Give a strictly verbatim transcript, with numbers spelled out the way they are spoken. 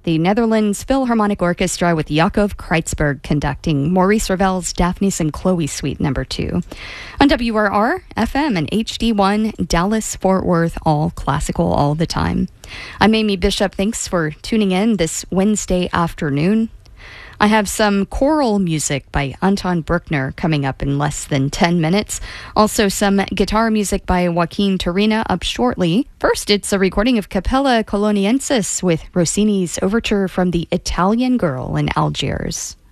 the Netherlands Philharmonic Orchestra with Jakob Kreitzberg conducting Maurice Ravel's Daphnis and Chloe Suite Number two. On W R R, F M and H D one, Dallas-Fort Worth, all classical all the time. I'm Amy Bishop. Thanks for tuning in this Wednesday afternoon. I have some choral music by Anton Bruckner coming up in less than ten minutes. Also some guitar music by Joaquin Turina up shortly. First, it's a recording of Capella Coloniensis with Rossini's Overture from the Italian Girl in Algiers.